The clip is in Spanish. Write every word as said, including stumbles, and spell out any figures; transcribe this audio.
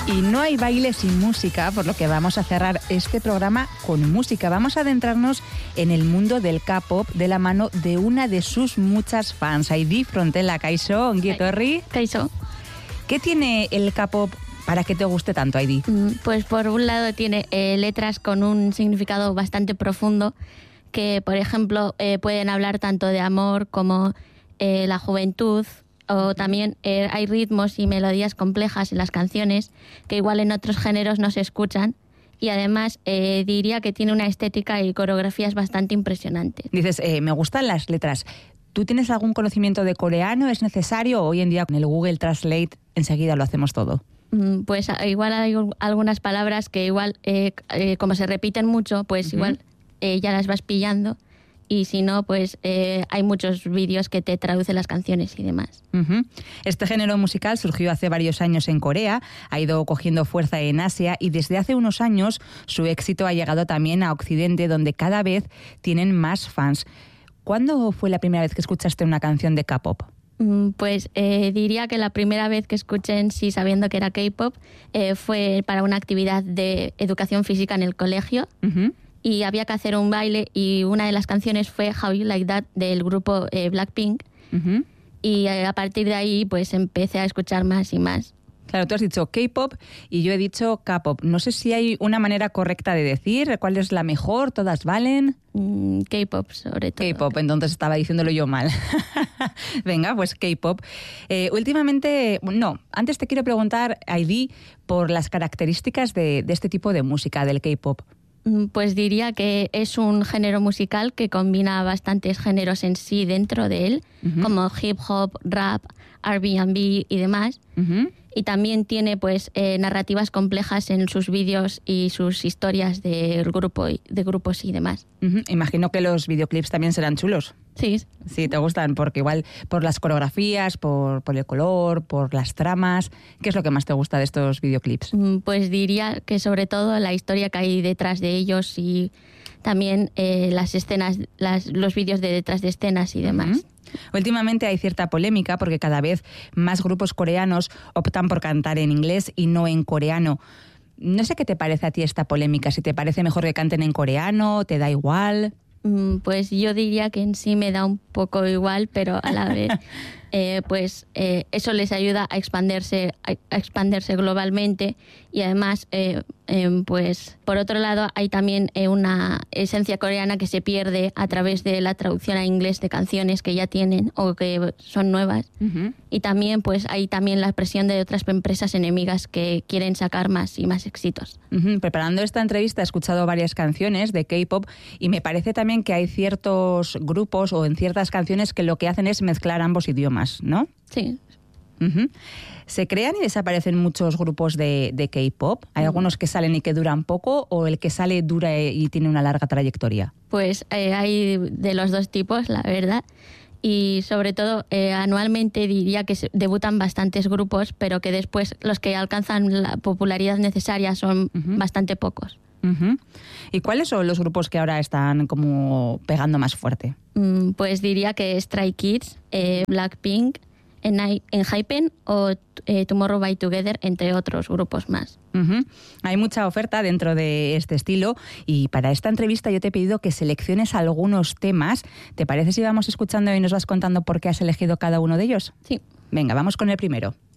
Y no hay baile sin música, por lo que vamos a cerrar este programa con música. Vamos a adentrarnos en el mundo del K-pop de la mano de una de sus muchas fans, Heidi Frontella. Kaixo, ongi etorri. Kaixo. ¿Qué tiene el K-pop para que te guste tanto, Heidi? Pues por un lado tiene eh, letras con un significado bastante profundo que, por ejemplo, eh, pueden hablar tanto de amor como eh, la juventud. O también eh, hay ritmos y melodías complejas en las canciones que igual en otros géneros no se escuchan. Y además eh, diría que tiene una estética y coreografías bastante impresionantes. Dices, eh, me gustan las letras. ¿Tú tienes algún conocimiento de coreano? ¿Es necesario? Hoy en día con el Google Translate enseguida lo hacemos todo. Pues igual hay algunas palabras que igual, eh, eh, como se repiten mucho, pues uh-huh. igual eh, ya las vas pillando. Y si no, pues eh, hay muchos vídeos que te traducen las canciones y demás. Uh-huh. Este género musical surgió hace varios años en Corea, ha ido cogiendo fuerza en Asia y desde hace unos años su éxito ha llegado también a Occidente, donde cada vez tienen más fans. ¿Cuándo fue la primera vez que escuchaste una canción de K-pop? Pues eh, diría que la primera vez que escuché en sí sabiendo que era K-pop eh, fue para una actividad de educación física en el colegio. Uh-huh. Y había que hacer un baile y una de las canciones fue How You Like That del grupo eh, Blackpink. Uh-huh. Y eh, a partir de ahí pues empecé a escuchar más y más. Claro, tú has dicho K-pop y yo he dicho K-pop. No sé si hay una manera correcta de decir cuál es la mejor, ¿todas valen? Mm, K-pop sobre todo. K-pop, entonces estaba diciéndolo yo mal. Venga, pues K-pop. Eh, últimamente, no, antes te quiero preguntar, Heidi, por las características de, de este tipo de música, del K-pop. Pues diría que es un género musical que combina bastantes géneros en sí dentro de él, uh-huh. como hip hop, rap, R and B y demás. Uh-huh. Y también tiene pues eh, narrativas complejas en sus vídeos y sus historias de, grupo, de grupos y demás. Uh-huh. Imagino que los videoclips también serán chulos. Sí. Sí, te gustan, porque igual por las coreografías, por, por el color, por las tramas. ¿Qué es lo que más te gusta de estos videoclips? Pues diría que sobre todo la historia que hay detrás de ellos y también eh, las escenas, las, los vídeos de detrás de escenas y demás. Uh-huh. Últimamente hay cierta polémica porque cada vez más grupos coreanos optan por cantar en inglés y no en coreano. No sé qué te parece a ti esta polémica, si te parece mejor que canten en coreano, ¿te da igual? Pues yo diría que en sí me da un poco igual, pero a la vez eh, pues eh, eso les ayuda a expandirse, a expandirse globalmente y además eh, eh, pues por otro lado hay también eh, una esencia coreana que se pierde a través de la traducción a inglés de canciones que ya tienen o que son nuevas. Uh-huh. Y también pues hay también la presión de otras empresas enemigas que quieren sacar más y más éxitos. Uh-huh. Preparando esta entrevista he escuchado varias canciones de K-pop y me parece también que hay ciertos grupos o en ciertas canciones que lo que hacen es mezclar ambos idiomas, ¿no? Sí. Uh-huh. ¿Se crean y desaparecen muchos grupos de, de K-pop? ¿Hay uh-huh. algunos que salen y que duran poco o el que sale dura y tiene una larga trayectoria? Pues eh, hay de los dos tipos, la verdad. Y sobre todo, eh, anualmente diría que se debutan bastantes grupos, pero que después los que alcanzan la popularidad necesaria son uh-huh. bastante pocos. Uh-huh. ¿Y cuáles son los grupos que ahora están como pegando más fuerte? Mm, pues diría que Stray Kids, eh, Blackpink, en, en Hypen o eh, Tomorrow by Together, entre otros grupos más. Uh-huh. Hay mucha oferta dentro de este estilo y para esta entrevista yo te he pedido que selecciones algunos temas. ¿Te parece si vamos escuchando y nos vas contando por qué has elegido cada uno de ellos? Sí. Venga, vamos con el primero.